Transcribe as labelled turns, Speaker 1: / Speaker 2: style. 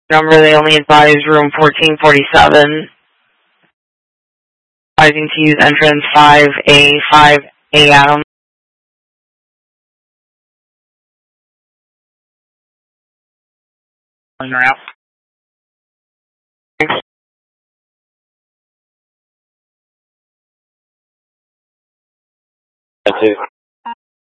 Speaker 1: Number, they only advise room 1447. Advising to use entrance 5A, 5 a.m.
Speaker 2: That's it.